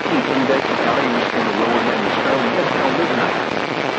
intimidating values from the Lord and the stone. Yes, now live night.